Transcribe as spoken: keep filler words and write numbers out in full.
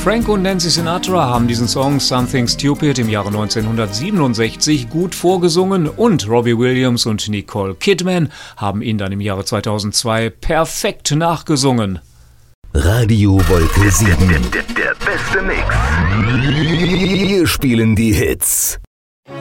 Frank und Nancy Sinatra haben diesen Song Something Stupid im Jahre neunzehnhundertsiebenundsechzig gut vorgesungen und Robbie Williams und Nicole Kidman haben ihn dann im Jahre zweitausendzwei perfekt nachgesungen. Radio Wolke sieben. Der, der, der beste Mix. Wir spielen die Hits.